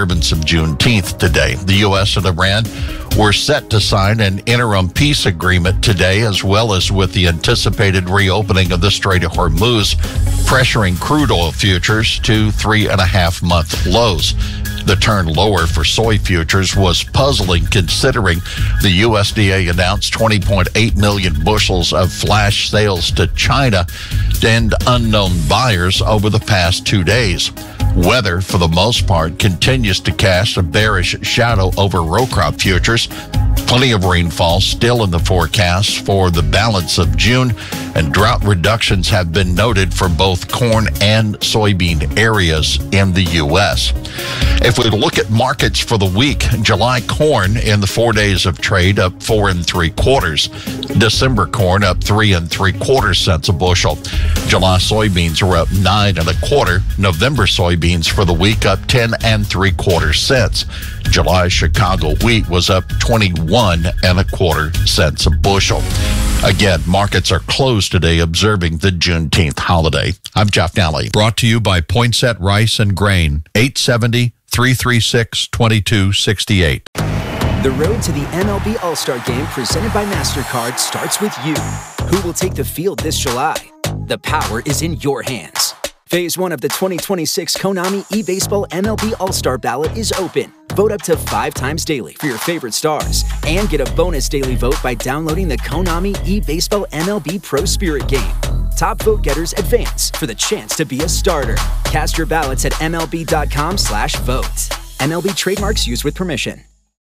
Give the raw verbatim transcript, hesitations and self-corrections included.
observance of Juneteenth today. The U S and Iran were set to sign an interim peace agreement today, as well as with the anticipated reopening of the Strait of Hormuz, pressuring crude oil futures to three and a half month lows. The turn lower for soy futures was puzzling, considering the U S D A announced twenty point eight million bushels of flash sales to China and unknown buyers over the past two days. Weather, for the most part, continues to cast a bearish shadow over row crop futures. Plenty of rainfall still in the forecast for the balance of June, and drought reductions have been noted for both corn and soybean areas in the U S. If we look at markets for the week, July corn in the four days of trade up four and three quarters. December corn up three and three quarters cents a bushel. July soybeans were up nine and a quarter. November soybeans for the week up ten and three quarters cents. July Chicago wheat was up twenty-one and a quarter cents a bushel. Again, markets are closed today observing the Juneteenth holiday. I'm Jeff Nally. Brought to you by Poinsett Rice and Grain, eight seventy, three three six, two two six eight. The road to the M L B All-Star Game presented by MasterCard starts with you. Who will take the field this July? The power is in your hands. Phase one of the twenty twenty-six Konami eBaseball M L B All-Star Ballot is open. Vote up to five times daily for your favorite stars and get a bonus daily vote by downloading the Konami eBaseball M L B Pro Spirit game. Top vote getters advance for the chance to be a starter. Cast your ballots at M L B dot com slash vote. M L B trademarks used with permission.